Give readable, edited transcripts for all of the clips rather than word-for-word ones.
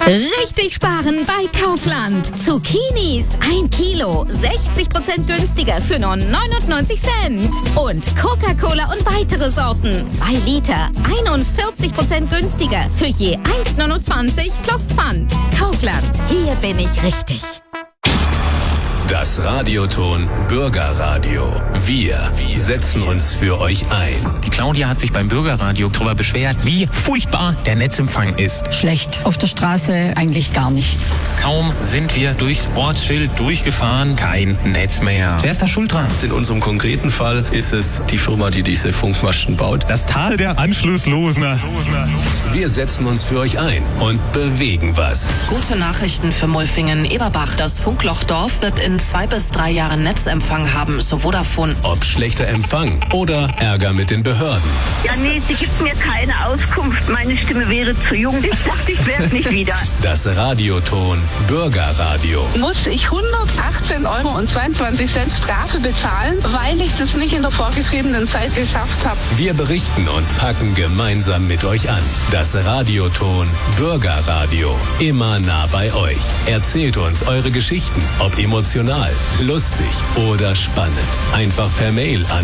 Richtig sparen bei Kaufland. Zucchinis 1 Kilo, 60% günstiger für nur 99 Cent. Und Coca-Cola und weitere Sorten 2 Liter, 41% günstiger für je 1,29 plus Pfand. Kaufland, hier bin ich richtig. Das Radioton Bürgerradio. Wir setzen uns für euch ein. Die Claudia hat sich beim Bürgerradio darüber beschwert, wie furchtbar der Netzempfang ist. Schlecht. Auf der Straße eigentlich gar nichts. Kaum sind wir durchs Ortsschild durchgefahren, kein Netz mehr. Wer ist da schuld dran? In unserem konkreten Fall ist es die Firma, die diese Funkmasten baut. Das Tal der Anschlusslosen. Wir setzen uns für euch ein und bewegen was. Gute Nachrichten für Mulfingen-Eberbach. Das Funklochdorf wird in 2 bis 3 Jahren Netzempfang haben, so Vodafone. Ob schlechter Empfang oder Ärger mit den Behörden. Ja, nee, sie gibt mir keine Auskunft. Meine Stimme wäre zu jung. Ich dachte, ich werde nicht wieder. Das Radioton Bürgerradio. Musste ich 118,22 € Strafe bezahlen, weil ich das nicht in der vorgeschriebenen Zeit geschafft habe. Wir berichten und packen gemeinsam mit euch an. Das Radioton Bürgerradio. Immer nah bei euch. Erzählt uns eure Geschichten, ob emotional, lustig oder spannend. Einfach per Mail an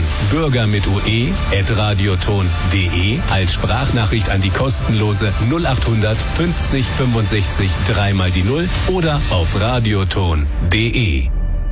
bürger@radioton.de als Sprachnachricht an die kostenlose 0800 50 65 3 mal die 0 oder auf radioton.de.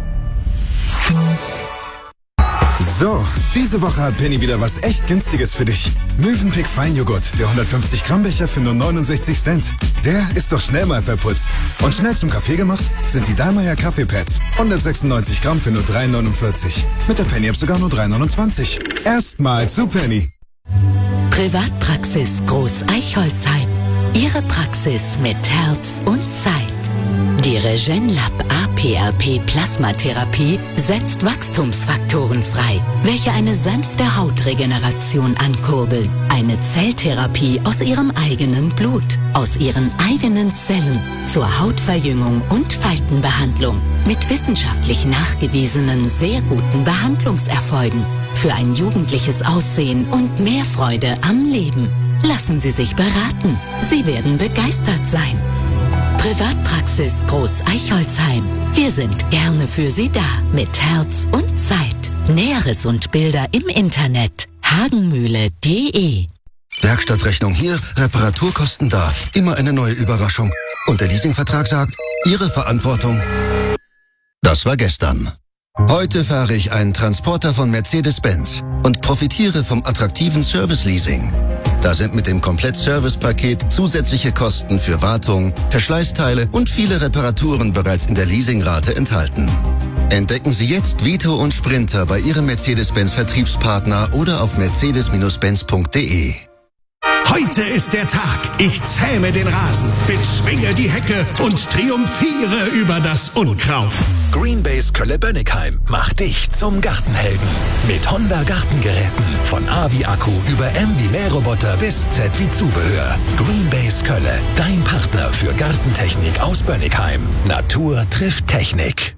So, diese Woche hat Penny wieder was echt Günstiges für dich. Mövenpick Feinjoghurt, der 150 Gramm Becher für nur 69 Cent. Der ist doch schnell mal verputzt. Und schnell zum Kaffee gemacht sind die Dallmayr Kaffeepads. 196 Gramm für nur 3,49. Mit der Penny-App sogar nur 3,29. Erstmal zu Penny. Privatpraxis Groß Eichholzheim. Ihre Praxis mit Herz und Zeit. Die Regenlab APRP Plasmatherapie setzt Wachstumsfaktoren frei, welche eine sanfte Hautregeneration ankurbeln. Eine Zelltherapie aus ihrem eigenen Blut, aus ihren eigenen Zellen zur Hautverjüngung und Faltenbehandlung. Mit wissenschaftlich nachgewiesenen sehr guten Behandlungserfolgen. Für ein jugendliches Aussehen und mehr Freude am Leben. Lassen Sie sich beraten. Sie werden begeistert sein. Privatpraxis Groß Eichholzheim. Wir sind gerne für Sie da. Mit Herz und Zeit. Näheres und Bilder im Internet. hagenmühle.de. Werkstattrechnung hier, Reparaturkosten da. Immer eine neue Überraschung. Und der Leasingvertrag sagt, Ihre Verantwortung. Das war gestern. Heute fahre ich einen Transporter von Mercedes-Benz und profitiere vom attraktiven Service-Leasing. Da sind mit dem Komplett-Service-Paket zusätzliche Kosten für Wartung, Verschleißteile und viele Reparaturen bereits in der Leasingrate enthalten. Entdecken Sie jetzt Vito und Sprinter bei Ihrem Mercedes-Benz-Vertriebspartner oder auf mercedes-benz.de. Heute ist der Tag. Ich zähme den Rasen, bezwinge die Hecke und triumphiere über das Unkraut. Greenbase Kölle-Bönnigheim macht dich zum Gartenhelden. Mit Honda Gartengeräten. Von A wie Akku über M wie Mähroboter bis Z wie Zubehör. Greenbase Kölle, dein Partner für Gartentechnik aus Bönnigheim. Natur trifft Technik.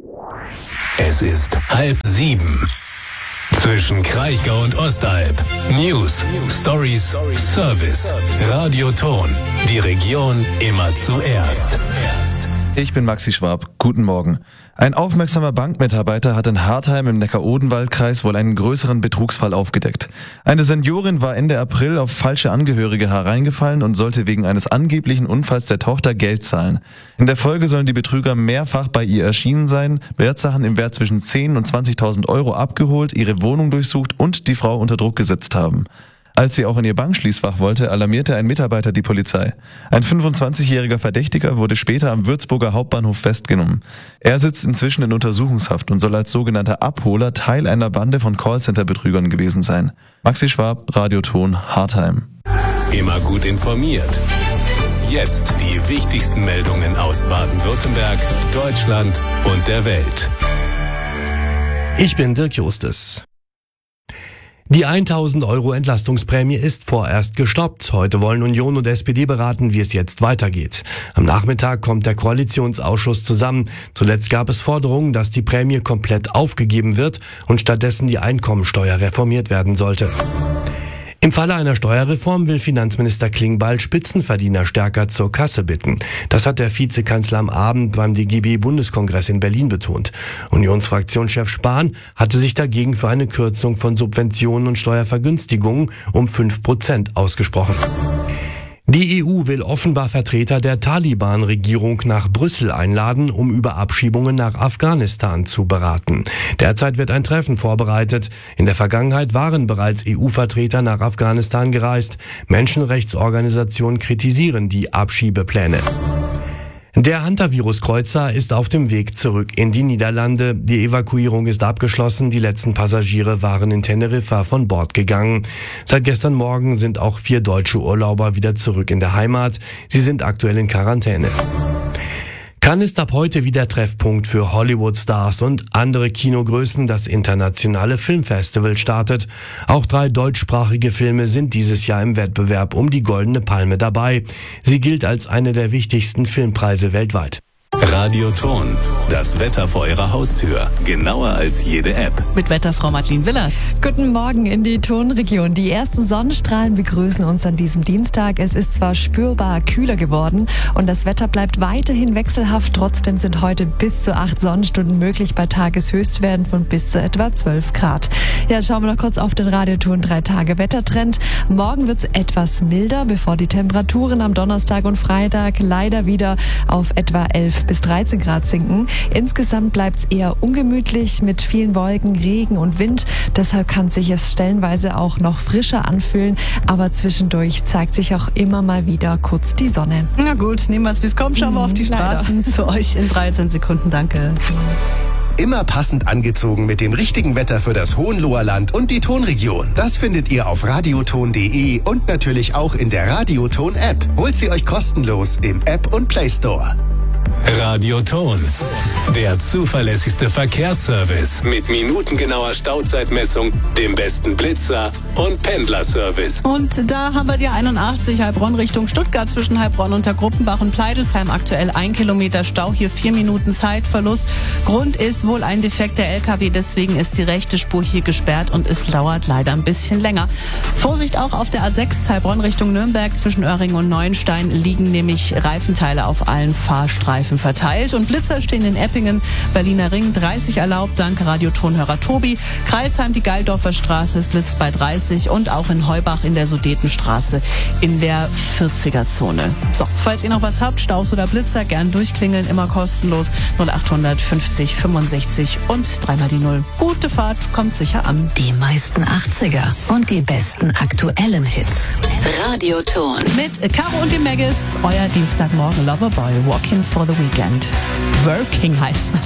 Es ist 6:30. Zwischen Kraichgau und Ostalb. News, Stories, Service. Radioton. Die Region immer zuerst. Ich bin Maxi Schwab. Guten Morgen. Ein aufmerksamer Bankmitarbeiter hat in Hartheim im Neckar-Odenwald-Kreis wohl einen größeren Betrugsfall aufgedeckt. Eine Seniorin war Ende April auf falsche Angehörige hereingefallen und sollte wegen eines angeblichen Unfalls der Tochter Geld zahlen. In der Folge sollen die Betrüger mehrfach bei ihr erschienen sein, Wertsachen im Wert zwischen 10.000 und 20.000 Euro abgeholt, ihre Wohnung durchsucht und die Frau unter Druck gesetzt haben. Als sie auch in ihr Bankschließfach wollte, alarmierte ein Mitarbeiter die Polizei. Ein 25-jähriger Verdächtiger wurde später am Würzburger Hauptbahnhof festgenommen. Er sitzt inzwischen in Untersuchungshaft und soll als sogenannter Abholer Teil einer Bande von Callcenter-Betrügern gewesen sein. Maxi Schwab, Radioton, Hartheim. Immer gut informiert. Jetzt die wichtigsten Meldungen aus Baden-Württemberg, Deutschland und der Welt. Ich bin Dirk Justus. Die 1.000 € Entlastungsprämie ist vorerst gestoppt. Heute wollen Union und SPD beraten, wie es jetzt weitergeht. Am Nachmittag kommt der Koalitionsausschuss zusammen. Zuletzt gab es Forderungen, dass die Prämie komplett aufgegeben wird und stattdessen die Einkommensteuer reformiert werden sollte. Im Falle einer Steuerreform will Finanzminister Klingbeil Spitzenverdiener stärker zur Kasse bitten. Das hat der Vizekanzler am Abend beim DGB-Bundeskongress in Berlin betont. Unionsfraktionschef Spahn hatte sich dagegen für eine Kürzung von Subventionen und Steuervergünstigungen um 5% ausgesprochen. Die EU will offenbar Vertreter der Taliban-Regierung nach Brüssel einladen, um über Abschiebungen nach Afghanistan zu beraten. Derzeit wird ein Treffen vorbereitet. In der Vergangenheit waren bereits EU-Vertreter nach Afghanistan gereist. Menschenrechtsorganisationen kritisieren die Abschiebepläne. Der Hantavirus-Kreuzer ist auf dem Weg zurück in die Niederlande. Die Evakuierung ist abgeschlossen. Die letzten Passagiere waren in Teneriffa von Bord gegangen. Seit gestern Morgen sind auch 4 deutsche Urlauber wieder zurück in der Heimat. Sie sind aktuell in Quarantäne. Cannes ist ab heute wieder Treffpunkt für Hollywood-Stars und andere Kinogrößen. Das internationale Filmfestival startet. Auch 3 deutschsprachige Filme sind dieses Jahr im Wettbewerb um die Goldene Palme dabei. Sie gilt als eine der wichtigsten Filmpreise weltweit. Radioton, das Wetter vor Ihrer Haustür. Genauer als jede App. Mit Wetterfrau Madeleine Willers. Guten Morgen in die Tonregion. Die ersten Sonnenstrahlen begrüßen uns an diesem Dienstag. Es ist zwar spürbar kühler geworden und das Wetter bleibt weiterhin wechselhaft. Trotzdem sind heute bis zu 8 Sonnenstunden möglich bei Tageshöchstwerten von bis zu etwa 12 Grad. Ja, schauen wir noch kurz auf den Radioton 3-Tage-Wettertrend. Morgen wird es etwas milder, bevor die Temperaturen am Donnerstag und Freitag leider wieder auf etwa 11 bis 13 Grad sinken. Insgesamt bleibt es eher ungemütlich mit vielen Wolken, Regen und Wind. Deshalb kann sich es stellenweise auch noch frischer anfühlen. Aber zwischendurch zeigt sich auch immer mal wieder kurz die Sonne. Na gut, nehmen wir es, wie es kommt. Schauen wir auf die Straßen. Leider. Zu euch in 13 Sekunden. Danke. Immer passend angezogen mit dem richtigen Wetter für das Hohenloherland und die Tonregion. Das findet ihr auf radioton.de und natürlich auch in der Radioton-App. Holt sie euch kostenlos im App und Play Store. Radioton, der zuverlässigste Verkehrsservice mit minutengenauer Stauzeitmessung, dem besten Blitzer und Pendlerservice. Und da haben wir die 81 Heilbronn Richtung Stuttgart zwischen Heilbronn und der Gruppenbach und Pleidelsheim. Aktuell 1 Kilometer Stau, hier 4 Minuten Zeitverlust. Grund ist wohl ein defekter LKW, deswegen ist die rechte Spur hier gesperrt und es dauert leider ein bisschen länger. Vorsicht auch auf der A6 Heilbronn Richtung Nürnberg zwischen Öhringen und Neuenstein liegen nämlich Reifenteile auf allen Fahrstreifen verteilt und Blitzer stehen in Eppingen, Berliner Ring 30 erlaubt, dank Radiotonhörer Tobi. Kreilsheim, die Geildorfer Straße, es blitzt bei 30 und auch in Heubach in der Sudetenstraße in der 40er-Zone. So, falls ihr noch was habt, Staus oder Blitzer, gern durchklingeln, immer kostenlos 0800 50 65 und 3x die 0. Gute Fahrt, kommt sicher an. Die meisten 80er und die besten aktuellen Hits. Radioton. Mit Caro und dem Maggis, euer Dienstagmorgen Loverboy, Walking for the Weekend. Working heißt